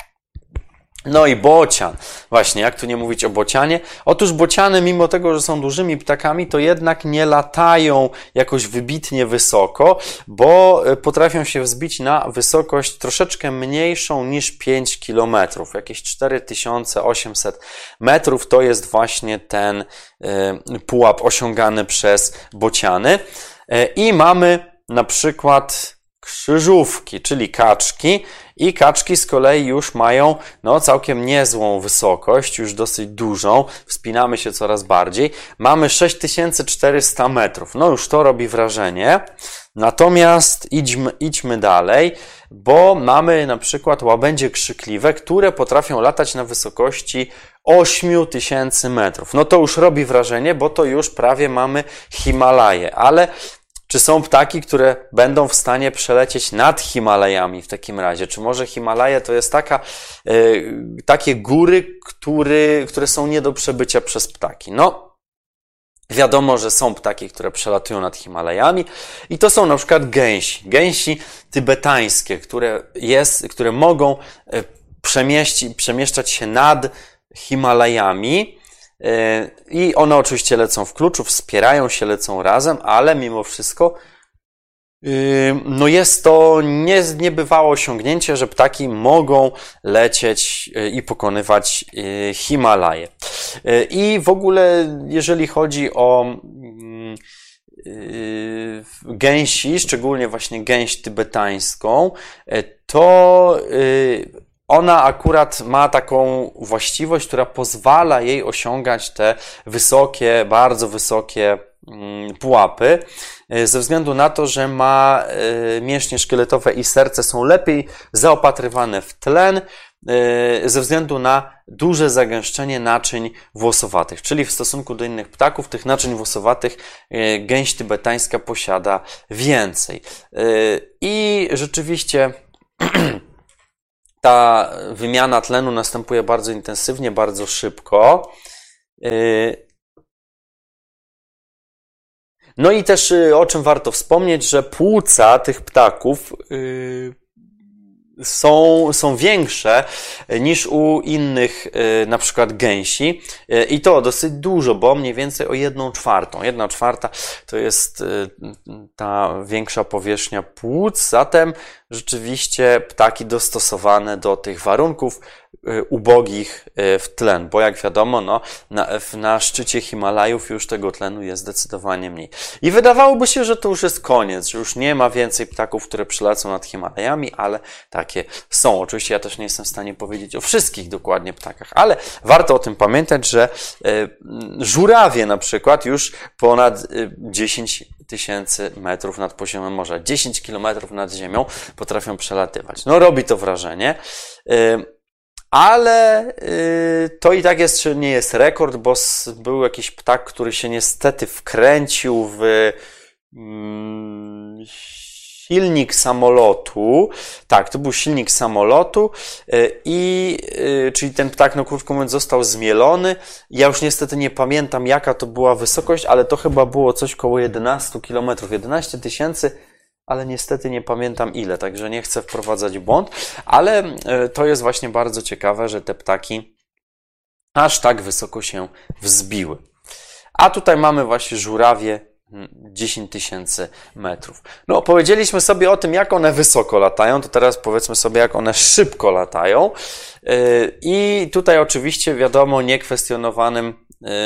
No i bocian. Właśnie, jak tu nie mówić o bocianie? Otóż bociany, mimo tego, że są dużymi ptakami, to jednak nie latają jakoś wybitnie wysoko, bo potrafią się wzbić na wysokość troszeczkę mniejszą niż pięć kilometrów. Jakieś cztery tysiące osiemset metrów to jest właśnie ten y, pułap osiągany przez bociany. Y, I mamy na przykład krzyżówki, czyli kaczki. I kaczki z kolei już mają no, całkiem niezłą wysokość, już dosyć dużą. Wspinamy się coraz bardziej. Mamy sześć tysięcy czterysta metrów. No już to robi wrażenie. Natomiast idźmy, idźmy dalej, bo mamy na przykład łabędzie krzykliwe, które potrafią latać na wysokości osiem tysięcy metrów. No to już robi wrażenie, bo to już prawie mamy Himalaje, ale czy są ptaki, które będą w stanie przelecieć nad Himalajami w takim razie? Czy może Himalaje to jest taka, yy, takie góry, który, które są nie do przebycia przez ptaki? No, wiadomo, że są ptaki, które przelatują nad Himalajami i to są na przykład gęsi. Gęsi tybetańskie, które, jest, które mogą przemieści, przemieszczać się nad Himalajami. I one oczywiście lecą w kluczu, wspierają się, lecą razem, ale mimo wszystko no jest to nie, niebywałe osiągnięcie, że ptaki mogą lecieć i pokonywać Himalaje. I w ogóle, jeżeli chodzi o gęsi, szczególnie właśnie gęś tybetańską, to ona akurat ma taką właściwość, która pozwala jej osiągać te wysokie, bardzo wysokie pułapy, ze względu na to, że ma mięśnie szkieletowe i serce są lepiej zaopatrywane w tlen, ze względu na duże zagęszczenie naczyń włosowatych. Czyli w stosunku do innych ptaków, tych naczyń włosowatych gęś tybetańska posiada więcej. I rzeczywiście ta wymiana tlenu następuje bardzo intensywnie, bardzo szybko. No i też o czym warto wspomnieć, że płuca tych ptaków są, są większe niż u innych na przykład gęsi i to dosyć dużo, bo mniej więcej o jedną czwartą. Jedna czwarta to jest ta większa powierzchnia płuc, zatem rzeczywiście ptaki dostosowane do tych warunków ubogich w tlen, bo jak wiadomo, no, na, na szczycie Himalajów już tego tlenu jest zdecydowanie mniej. I wydawałoby się, że to już jest koniec, że już nie ma więcej ptaków, które przylecą nad Himalajami, ale takie są. Oczywiście ja też nie jestem w stanie powiedzieć o wszystkich dokładnie ptakach, ale warto o tym pamiętać, że żurawie na przykład już ponad dziesięć tysięcy metrów nad poziomem morza, dziesięć kilometrów nad ziemią potrafią przelatywać. No robi to wrażenie. Ale to i tak jest, nie jest rekord, bo był jakiś ptak, który się niestety wkręcił w silnik samolotu. Tak, to był silnik samolotu i czyli ten ptak, no krótko mówiąc, został zmielony. Ja już niestety nie pamiętam, jaka to była wysokość, ale to chyba było coś koło jedenaście kilometrów, jedenaście tysięcy, ale niestety nie pamiętam ile, także nie chcę wprowadzać w błąd, ale to jest właśnie bardzo ciekawe, że te ptaki aż tak wysoko się wzbiły. A tutaj mamy właśnie żurawie dziesięć tysięcy metrów. No, powiedzieliśmy sobie o tym, jak one wysoko latają, to teraz powiedzmy sobie, jak one szybko latają. I tutaj oczywiście wiadomo, niekwestionowanym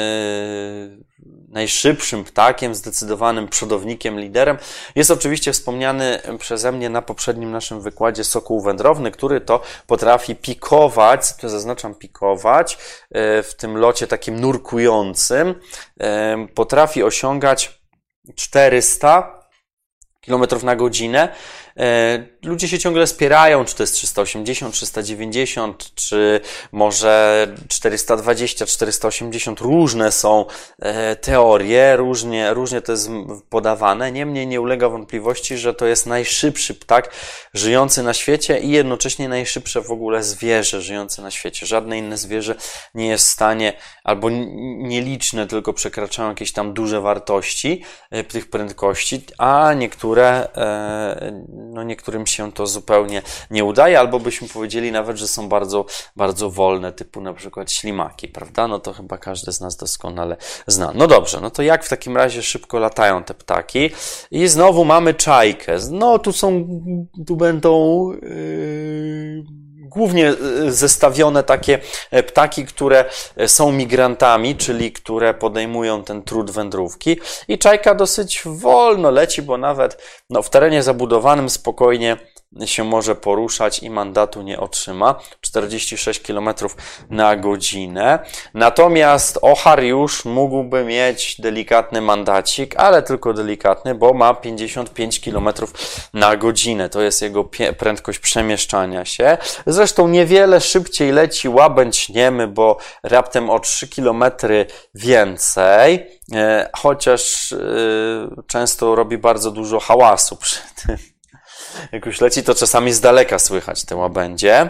najszybszym ptakiem, zdecydowanym przodownikiem, liderem jest oczywiście wspomniany przeze mnie na poprzednim naszym wykładzie sokół wędrowny, który to potrafi pikować, to zaznaczam pikować, w tym locie takim nurkującym, potrafi osiągać czterysta kilometrów na godzinę. Ludzie się ciągle spierają, czy to jest trzysta osiemdziesiąt, trzysta dziewięćdziesiąt, czy może czterysta dwadzieścia, czterysta osiemdziesiąt. Różne są teorie, różnie, różnie to jest podawane. Niemniej nie ulega wątpliwości, że to jest najszybszy ptak żyjący na świecie i jednocześnie najszybsze w ogóle zwierzę żyjące na świecie. Żadne inne zwierzę nie jest w stanie, albo nieliczne tylko przekraczają jakieś tam duże wartości tych prędkości, a niektóre, no niektórym się to zupełnie nie udaje, albo byśmy powiedzieli nawet, że są bardzo, bardzo wolne, typu na przykład ślimaki, prawda? No to chyba każdy z nas doskonale zna. No dobrze, no to jak w takim razie szybko latają te ptaki? I znowu mamy czajkę. No tu są, tu będą yy, głównie zestawione takie ptaki, które są migrantami, czyli które podejmują ten trud wędrówki. I czajka dosyć wolno leci, bo nawet no, w terenie zabudowanym spokojnie się może poruszać i mandatu nie otrzyma. czterdzieści sześć kilometrów na godzinę. Natomiast Ochar już mógłby mieć delikatny mandacik, ale tylko delikatny, bo ma pięćdziesiąt pięć kilometrów na godzinę. To jest jego prędkość przemieszczania się. Zresztą niewiele szybciej leci łabędź niemy, bo raptem o trzy kilometry więcej, chociaż często robi bardzo dużo hałasu przy tym. Jak już leci, to czasami z daleka słychać te łabędzie.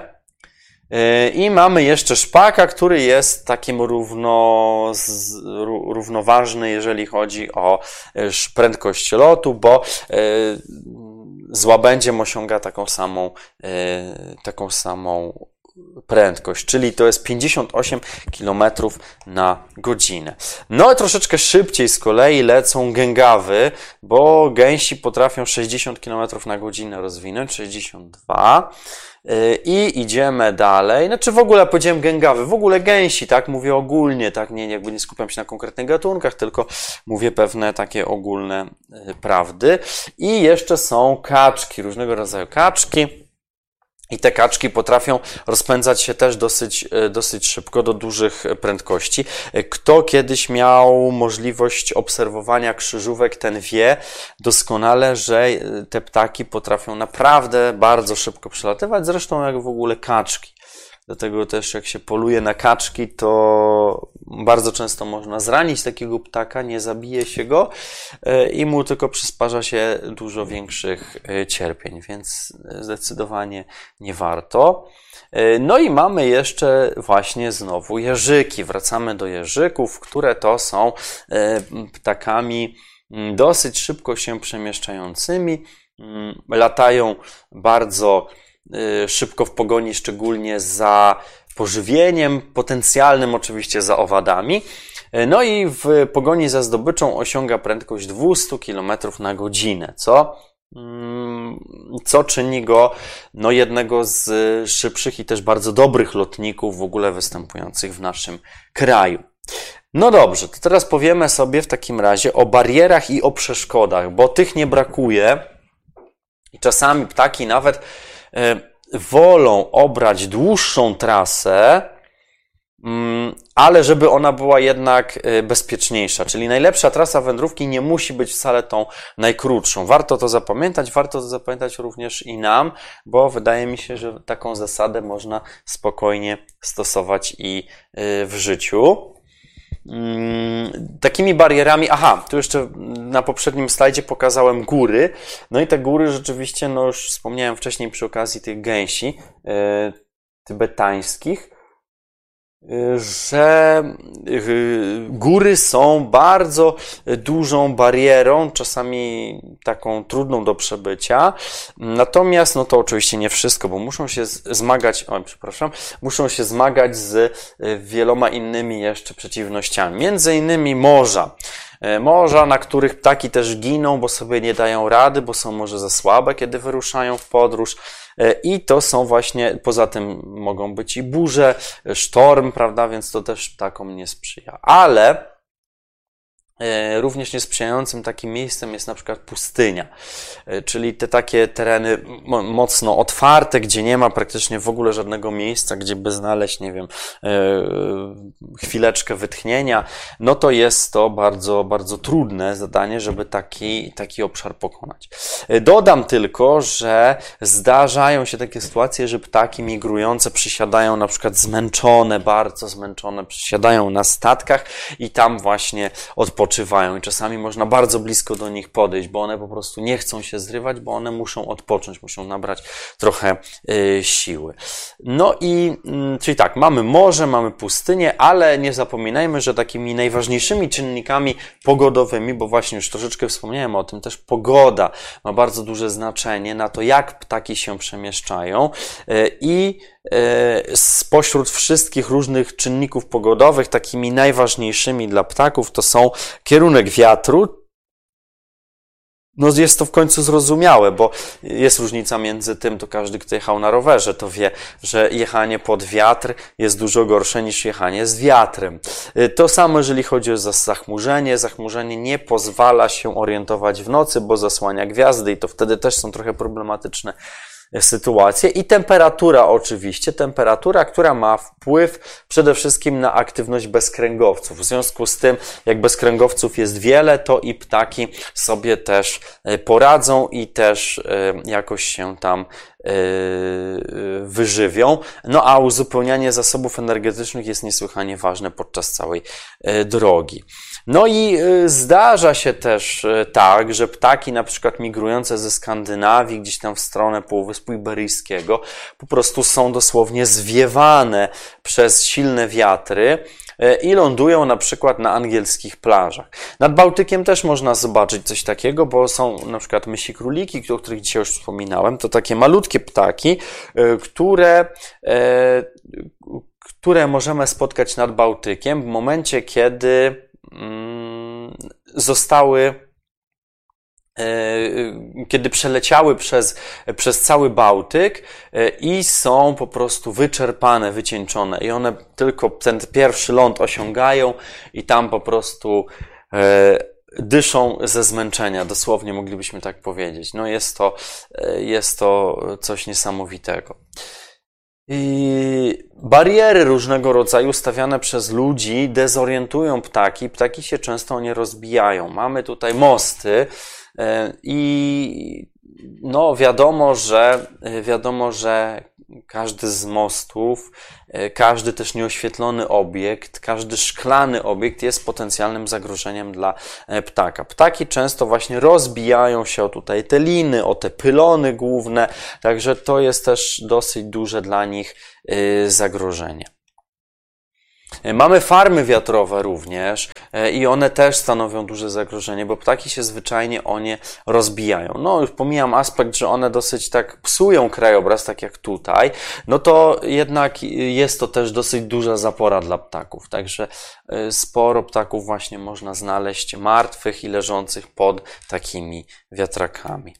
I mamy jeszcze szpaka, który jest takim równo, równoważny, jeżeli chodzi o prędkość lotu, bo z łabędziem osiąga taką samą, taką samą prędkość, czyli to jest pięćdziesiąt osiem kilometrów na godzinę. No i troszeczkę szybciej z kolei lecą gęgawy, bo gęsi potrafią sześćdziesiąt kilometrów na godzinę rozwinąć, sześćdziesiąt dwa. I idziemy dalej. Znaczy w ogóle powiedziałem gęgawy, w ogóle gęsi, tak? Mówię ogólnie, tak? Nie, jakby nie skupiam się na konkretnych gatunkach, tylko mówię pewne takie ogólne prawdy. I jeszcze są kaczki, różnego rodzaju kaczki. I te kaczki potrafią rozpędzać się też dosyć, dosyć szybko, do dużych prędkości. Kto kiedyś miał możliwość obserwowania krzyżówek, ten wie doskonale, że te ptaki potrafią naprawdę bardzo szybko przelatywać, zresztą jak w ogóle kaczki. Dlatego też jak się poluje na kaczki, to bardzo często można zranić takiego ptaka, nie zabije się go i mu tylko przysparza się dużo większych cierpień, więc zdecydowanie nie warto. No i mamy jeszcze właśnie znowu jeżyki. Wracamy do jeżyków, które to są ptakami dosyć szybko się przemieszczającymi. Latają bardzo szybko w pogoni, szczególnie za pożywieniem, potencjalnym oczywiście za owadami. No i w pogoni za zdobyczą osiąga prędkość dwieście kilometrów na godzinę, co, co czyni go no, jednego z szybszych i też bardzo dobrych lotników w ogóle występujących w naszym kraju. No dobrze, to teraz powiemy sobie w takim razie o barierach i o przeszkodach, bo tych nie brakuje i czasami ptaki nawet wolą obrać dłuższą trasę, ale żeby ona była jednak bezpieczniejsza. Czyli najlepsza trasa wędrówki nie musi być wcale tą najkrótszą. Warto to zapamiętać, warto to zapamiętać również i nam, bo wydaje mi się, że taką zasadę można spokojnie stosować i w życiu. Takimi barierami, aha, tu jeszcze na poprzednim slajdzie pokazałem góry, no i te góry rzeczywiście, no już wspomniałem wcześniej przy okazji tych gęsi yy, tybetańskich, yy, że yy, góry są bardzo dużą barierą, czasami taką trudną do przebycia, natomiast, no to oczywiście nie wszystko, bo muszą się zmagać, oj, przepraszam, muszą się zmagać z wieloma innymi jeszcze przeciwnościami, między innymi morza. Morza, na których ptaki też giną, bo sobie nie dają rady, bo są może za słabe, kiedy wyruszają w podróż. I to są właśnie, poza tym mogą być i burze, sztorm, prawda, więc to też ptakom nie sprzyja. Ale również niesprzyjającym takim miejscem jest na przykład pustynia, czyli te takie tereny mocno otwarte, gdzie nie ma praktycznie w ogóle żadnego miejsca, gdzie by znaleźć, nie wiem, chwileczkę wytchnienia, no to jest to bardzo, bardzo trudne zadanie, żeby taki, taki obszar pokonać. Dodam tylko, że zdarzają się takie sytuacje, że ptaki migrujące przysiadają na przykład zmęczone, bardzo zmęczone, przysiadają na statkach i tam właśnie odpoczywają. I czasami można bardzo blisko do nich podejść, bo one po prostu nie chcą się zrywać, bo one muszą odpocząć, muszą nabrać trochę y, siły. No i, y, czyli tak, mamy morze, mamy pustynię, ale nie zapominajmy, że takimi najważniejszymi czynnikami pogodowymi, bo właśnie już troszeczkę wspomniałem o tym, też pogoda ma bardzo duże znaczenie na to, jak ptaki się przemieszczają y, i spośród wszystkich różnych czynników pogodowych, takimi najważniejszymi dla ptaków to są kierunek wiatru. No jest to w końcu zrozumiałe, bo jest różnica między tym, to każdy, kto jechał na rowerze, to wie, że jechanie pod wiatr jest dużo gorsze niż jechanie z wiatrem. To samo, jeżeli chodzi o zachmurzenie. Zachmurzenie nie pozwala się orientować w nocy, bo zasłania gwiazdy i to wtedy też są trochę problematyczne sytuacje. I temperatura oczywiście, temperatura, która ma wpływ przede wszystkim na aktywność bezkręgowców. W związku z tym, jak bezkręgowców jest wiele, to i ptaki sobie też poradzą i też jakoś się tam wyżywią. No a uzupełnianie zasobów energetycznych jest niesłychanie ważne podczas całej drogi. No i zdarza się też tak, że ptaki na przykład migrujące ze Skandynawii gdzieś tam w stronę Półwyspu Iberyjskiego po prostu są dosłownie zwiewane przez silne wiatry i lądują na przykład na angielskich plażach. Nad Bałtykiem też można zobaczyć coś takiego, bo są na przykład mysi króliki, o których dzisiaj już wspominałem. To takie malutkie ptaki, które, które możemy spotkać nad Bałtykiem w momencie, kiedy zostały kiedy przeleciały przez, przez cały Bałtyk i są po prostu wyczerpane, wycieńczone i one tylko ten pierwszy ląd osiągają i tam po prostu dyszą ze zmęczenia, dosłownie moglibyśmy tak powiedzieć. No jest to, jest to coś niesamowitego. I bariery różnego rodzaju stawiane przez ludzi dezorientują ptaki. Ptaki się często nie rozbijają. Mamy tutaj mosty i no wiadomo, że wiadomo, że każdy z mostów, każdy też nieoświetlony obiekt, każdy szklany obiekt jest potencjalnym zagrożeniem dla ptaka. Ptaki często właśnie rozbijają się o tutaj te liny, o te pylony główne, także to jest też dosyć duże dla nich zagrożenie. Mamy farmy wiatrowe również i one też stanowią duże zagrożenie, bo ptaki się zwyczajnie o nie rozbijają. No już pomijam aspekt, że one dosyć tak psują krajobraz, tak jak tutaj, no to jednak jest to też dosyć duża zapora dla ptaków. Także sporo ptaków właśnie można znaleźć martwych i leżących pod takimi wiatrakami.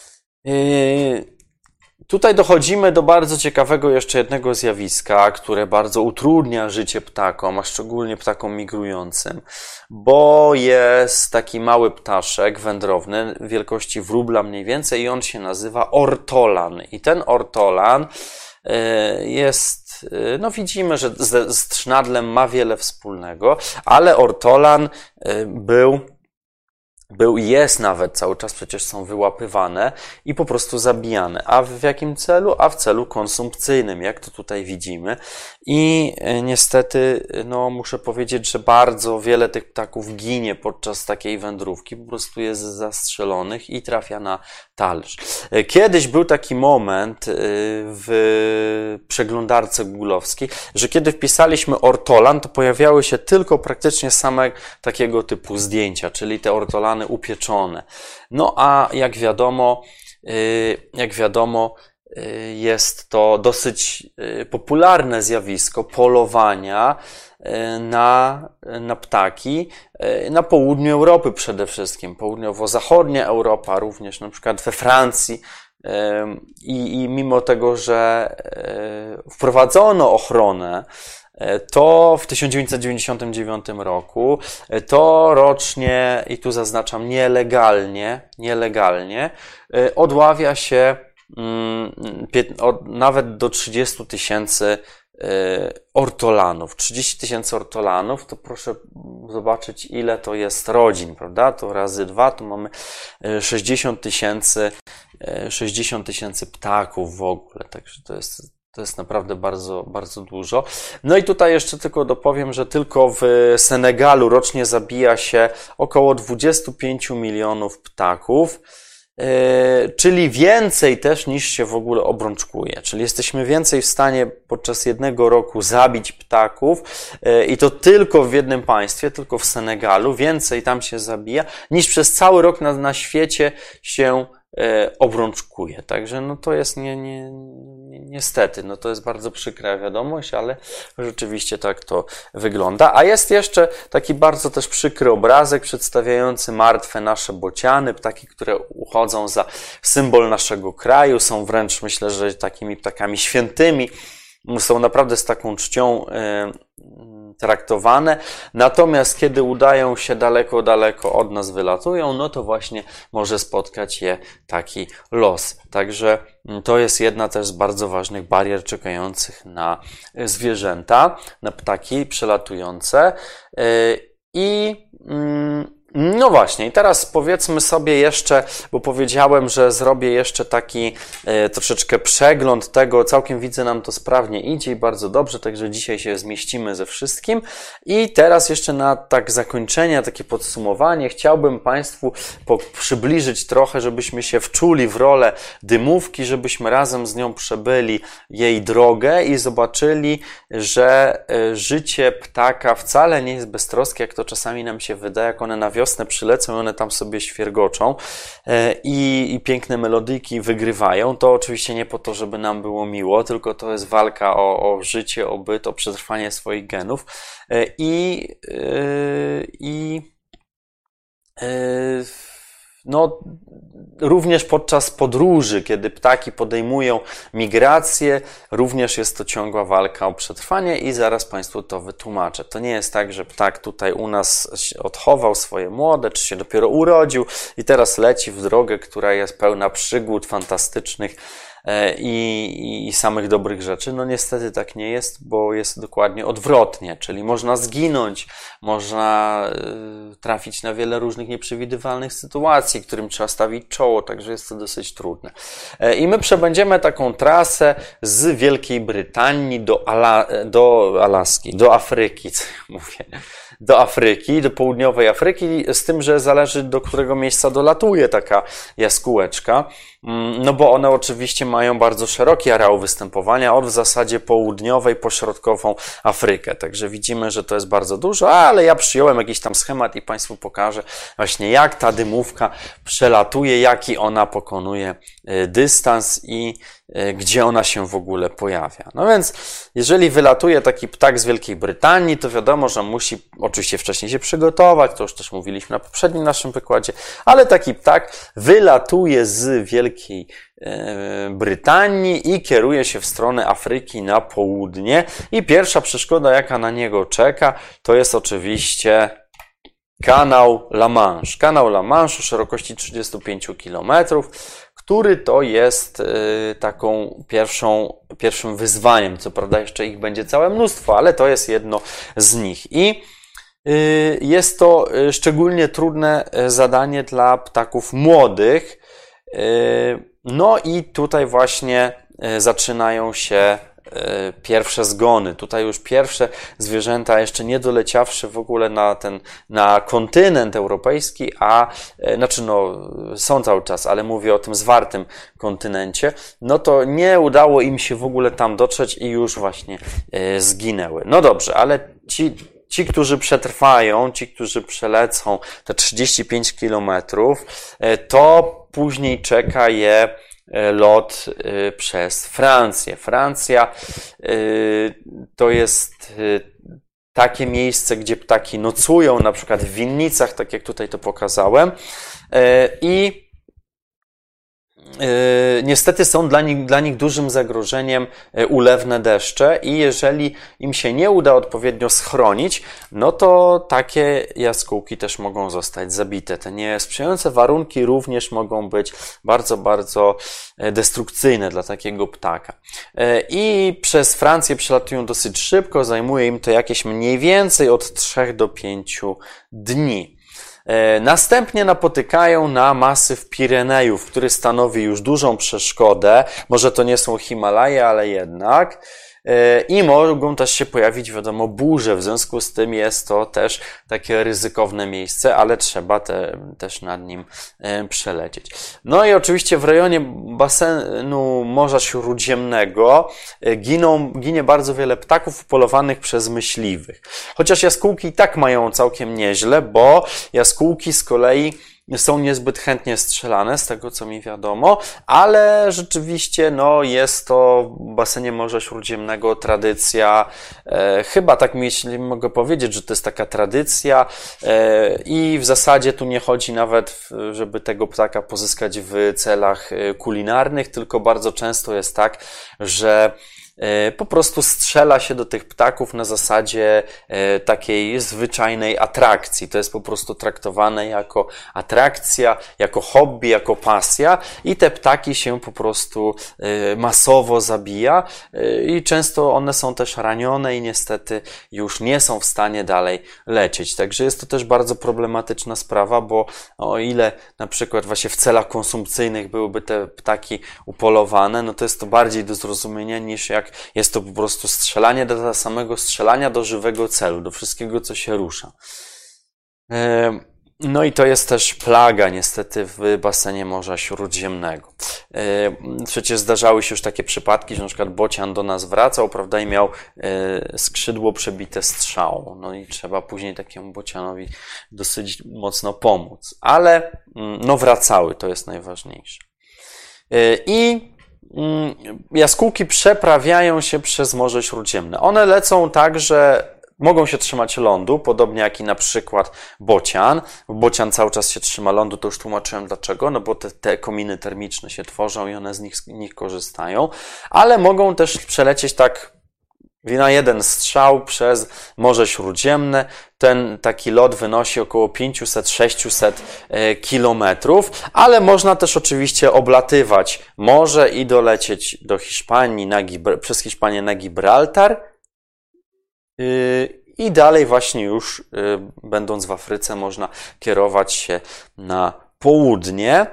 Yy... Tutaj dochodzimy do bardzo ciekawego jeszcze jednego zjawiska, które bardzo utrudnia życie ptakom, a szczególnie ptakom migrującym, bo jest taki mały ptaszek wędrowny wielkości wróbla mniej więcej i on się nazywa ortolan. I ten ortolan jest, no widzimy, że z, z trznadlem ma wiele wspólnego, ale ortolan był Był i jest nawet, cały czas przecież są wyłapywane i po prostu zabijane. A w jakim celu? A w celu konsumpcyjnym, jak to tutaj widzimy. I niestety, no muszę powiedzieć, że bardzo wiele tych ptaków ginie podczas takiej wędrówki. Po prostu jest zastrzelonych i trafia na talerz. Kiedyś był taki moment w przeglądarce google'owskiej, że kiedy wpisaliśmy ortolan, to pojawiały się tylko praktycznie same takiego typu zdjęcia, czyli te ortolany upieczone. No a jak wiadomo, jak wiadomo, jest to dosyć popularne zjawisko polowania na, na ptaki na południu Europy przede wszystkim. Południowo-zachodnia Europa, również na przykład we Francji. I, I mimo tego, że wprowadzono ochronę, to w tysiąc dziewięćset dziewięćdziesiątym dziewiątym roku, to rocznie, i tu zaznaczam nielegalnie, nielegalnie, odławia się nawet do trzydziestu tysięcy ortolanów. trzydzieści tysięcy ortolanów, to proszę zobaczyć, ile to jest rodzin, prawda? To razy dwa, to mamy sześćdziesiąt tysięcy, sześćdziesiąt tysięcy ptaków w ogóle, także to jest To jest naprawdę bardzo, bardzo dużo. No i tutaj jeszcze tylko dopowiem, że tylko w Senegalu rocznie zabija się około dwadzieścia pięć milionów ptaków, yy, czyli więcej też niż się w ogóle obrączkuje. Czyli jesteśmy więcej w stanie podczas jednego roku zabić ptaków yy, i to tylko w jednym państwie, tylko w Senegalu, więcej tam się zabija, niż przez cały rok na, na świecie się obrączkuje. Także no to jest nie, nie, nie, niestety, no to jest bardzo przykra wiadomość, ale rzeczywiście tak to wygląda. A jest jeszcze taki bardzo też przykry obrazek przedstawiający martwe nasze bociany, ptaki, które uchodzą za symbol naszego kraju, są wręcz, myślę, że takimi ptakami świętymi, są naprawdę z taką czcią traktowane, natomiast kiedy udają się daleko, daleko od nas wylatują, no to właśnie może spotkać je taki los. Także to jest jedna też z bardzo ważnych barier czekających na zwierzęta, na ptaki przelatujące i No właśnie, i teraz powiedzmy sobie jeszcze, bo powiedziałem, że zrobię jeszcze taki e, troszeczkę przegląd tego, całkiem widzę, nam to sprawnie idzie i bardzo dobrze, także dzisiaj się zmieścimy ze wszystkim. I teraz jeszcze na tak zakończenie, takie podsumowanie, chciałbym Państwu po, przybliżyć trochę, żebyśmy się wczuli w rolę dymówki, żebyśmy razem z nią przebyli jej drogę i zobaczyli, że e, życie ptaka wcale nie jest beztroskie, jak to czasami nam się wydaje, jak one na wiosnę przylecą i one tam sobie świergoczą i, i piękne melodyjki wygrywają. To oczywiście nie po to, żeby nam było miło, tylko to jest walka o, o życie, o byt, o przetrwanie swoich genów. I, i no, również podczas podróży, kiedy ptaki podejmują migrację, również jest to ciągła walka o przetrwanie i zaraz Państwu to wytłumaczę. To nie jest tak, że ptak tutaj u nas odchował swoje młode, czy się dopiero urodził i teraz leci w drogę, która jest pełna przygód fantastycznych I, i samych dobrych rzeczy. No niestety tak nie jest, bo jest dokładnie odwrotnie, czyli można zginąć, można trafić na wiele różnych nieprzewidywalnych sytuacji, którym trzeba stawić czoło, także jest to dosyć trudne. I my przebędziemy taką trasę z Wielkiej Brytanii do, Ala, do Alaski, do Afryki, co ja mówię, do Afryki, do południowej Afryki, z tym, że zależy, do którego miejsca dolatuje taka jaskółeczka. No bo one oczywiście mają bardzo szeroki areał występowania, od w zasadzie południowej po środkową Afrykę. Także widzimy, że to jest bardzo dużo, ale ja przyjąłem jakiś tam schemat i Państwu pokażę właśnie, jak ta dymówka przelatuje, jaki ona pokonuje dystans i gdzie ona się w ogóle pojawia. No więc, jeżeli wylatuje taki ptak z Wielkiej Brytanii, to wiadomo, że musi oczywiście wcześniej się przygotować, to już też mówiliśmy na poprzednim naszym wykładzie, ale taki ptak wylatuje z Wielkiej Brytanii i kieruje się w stronę Afryki na południe. I pierwsza przeszkoda, jaka na niego czeka, to jest oczywiście kanał La Manche. Kanał La Manche o szerokości trzydzieści pięć kilometrów, który to jest y, taką pierwszą, pierwszym wyzwaniem. Co prawda jeszcze ich będzie całe mnóstwo, ale to jest jedno z nich. I y, jest to szczególnie trudne zadanie dla ptaków młodych. Y, no i tutaj właśnie y, zaczynają się pierwsze zgony. Tutaj już pierwsze zwierzęta, jeszcze nie doleciawszy w ogóle na ten, na kontynent europejski, a, znaczy no, są cały czas, ale mówię o tym zwartym kontynencie, no to nie udało im się w ogóle tam dotrzeć i już właśnie zginęły. No dobrze, ale ci, ci, którzy przetrwają, ci, którzy przelecą te trzydzieści pięć kilometrów, to później czeka je lot przez Francję. Francja to jest takie miejsce, gdzie ptaki nocują, na przykład w winnicach, tak jak tutaj to pokazałem. I niestety są dla nich, dla nich dużym zagrożeniem ulewne deszcze i jeżeli im się nie uda odpowiednio schronić, no to takie jaskółki też mogą zostać zabite. Te niesprzyjające warunki również mogą być bardzo, bardzo destrukcyjne dla takiego ptaka. I przez Francję przelatują dosyć szybko, zajmuje im to jakieś mniej więcej od trzech do pięciu dni. Następnie napotykają na masyw Pirenejów, który stanowi już dużą przeszkodę. Może to nie są Himalaje, ale jednak. I mogą też się pojawić, wiadomo, burze. W związku z tym jest to też takie ryzykowne miejsce, ale trzeba te, też nad nim przelecieć. No i oczywiście w rejonie basenu Morza Śródziemnego giną, ginie bardzo wiele ptaków upolowanych przez myśliwych. Chociaż jaskółki i tak mają całkiem nieźle, bo jaskółki z kolei są niezbyt chętnie strzelane, z tego co mi wiadomo, ale rzeczywiście no, jest to w basenie Morza Śródziemnego tradycja, e, chyba tak myślę, mogę powiedzieć, że to jest taka tradycja e, i w zasadzie tu nie chodzi nawet, żeby tego ptaka pozyskać w celach kulinarnych, tylko bardzo często jest tak, że po prostu strzela się do tych ptaków na zasadzie takiej zwyczajnej atrakcji. To jest po prostu traktowane jako atrakcja, jako hobby, jako pasja i te ptaki się po prostu masowo zabija i często one są też ranione i niestety już nie są w stanie dalej lecieć. Także jest to też bardzo problematyczna sprawa, bo o ile na przykład właśnie w celach konsumpcyjnych byłyby te ptaki upolowane, no to jest to bardziej do zrozumienia niż jak jest to po prostu strzelanie do samego strzelania do żywego celu, do wszystkiego, co się rusza. No i to jest też plaga niestety w basenie Morza Śródziemnego. Przecież zdarzały się już takie przypadki, że na przykład bocian do nas wracał, prawda, i miał skrzydło przebite strzałą. No i trzeba później takiemu bocianowi dosyć mocno pomóc. Ale no wracały, to jest najważniejsze. I jaskółki przeprawiają się przez Morze Śródziemne. One lecą tak, że mogą się trzymać lądu, podobnie jak i na przykład bocian. Bocian cały czas się trzyma lądu, to już tłumaczyłem dlaczego, no bo te, te kominy termiczne się tworzą i one z nich, z nich korzystają, ale mogą też przelecieć tak na jeden strzał przez Morze Śródziemne. Ten taki lot wynosi około pięćset do sześciuset kilometrów, ale można też oczywiście oblatywać morze i dolecieć do Hiszpanii, na Gibr- przez Hiszpanię na Gibraltar. I dalej właśnie już będąc w Afryce można kierować się na południe.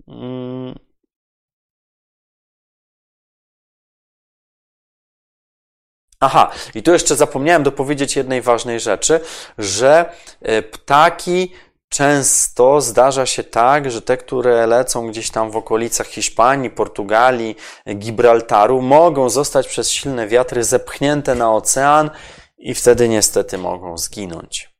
Aha, i tu jeszcze zapomniałem dopowiedzieć jednej ważnej rzeczy, że ptaki często zdarza się tak, że te, które lecą gdzieś tam w okolicach Hiszpanii, Portugalii, Gibraltaru, mogą zostać przez silne wiatry zepchnięte na ocean i wtedy niestety mogą zginąć.